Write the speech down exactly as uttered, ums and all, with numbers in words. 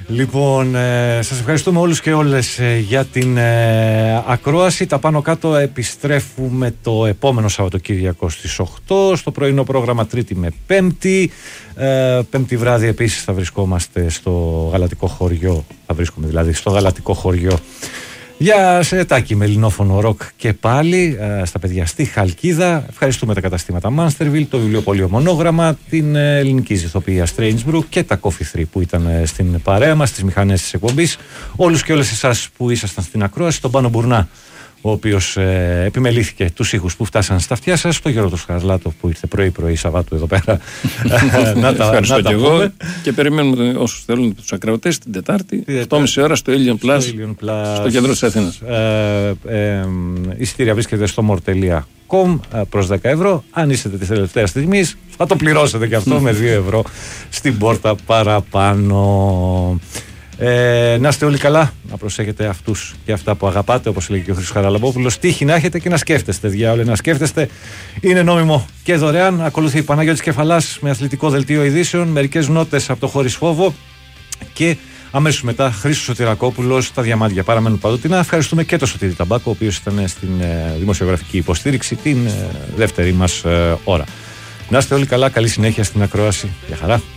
Λοιπόν, ε, σας ευχαριστούμε όλους και όλες ε, για την ε, ακρόαση. Τα πάνω κάτω επιστρέφουμε το επόμενο Σαββατοκύριακο στις οκτώ, στο πρωινό πρόγραμμα Τρίτη με Πέμπτη. ε, Πέμπτη βράδυ επίσης θα βρισκόμαστε στο Γαλατικό Χωριό, θα βρίσκομαι δηλαδή στο Γαλατικό Χωριό για σετάκι με ελληνόφωνο ροκ και πάλι ε, στα παιδιά στη Χαλκίδα. Ευχαριστούμε τα καταστήματα Μάνστερβιλ, το βιβλιοπωλείο Μονόγραμμα, την ε, ελληνική ζηθοποιία Strange Brew και τα Coffee Three που ήταν ε, στην παρέα μας, στις μηχανές της εκπομπής. Όλους και όλες εσάς που ήσασταν στην ακρόαση, τον Πάνο Μπουρνά, ο οποίος ε, επιμελήθηκε τους ήχους που φτάσαν στα αυτιά σας, τον Γιώργο Σχαρλάτο που ήρθε πρωί-πρωί Σαββάτου εδώ πέρα να τα, ευχαριστώ να τα και πούμε. εγώ και περιμένουμε όσους θέλουν τους ακροατές την Τετάρτη, οκτώ και μισή ώρα στο Ilion Plus, στο κέντρο της Αθήνας. Ε, ε, η εισιτήρια βρίσκεται στο more τελεία com προς δέκα ευρώ. Αν είστε τη τελευταία στιγμή, θα το πληρώσετε και αυτό με δύο ευρώ στην πόρτα παραπάνω. Ε, να είστε όλοι καλά, να προσέχετε αυτούς και αυτά που αγαπάτε, όπως έλεγε και ο Χρήστος Χαραλαμπόπουλος. Τύχη να έχετε και να σκέφτεστε, διάολε, να σκέφτεστε. Είναι νόμιμο και δωρεάν. Ακολουθεί η Παναγιώτης Κεφαλάς με αθλητικό δελτίο ειδήσεων, μερικές νότες από το Χωρίς Φόβο και αμέσως μετά Χρήστος Σωτηρακόπουλος. Τα διαμάντια παραμένουν παντοτινά. Ευχαριστούμε και τον Σωτήρη Ταμπάκο, ο οποίος ήταν στην ε, δημοσιογραφική υποστήριξη την ε, δεύτερη μας ε, ώρα. Να είστε όλοι καλά, καλή συνέχεια στην ακρόαση. Γεια χαρά.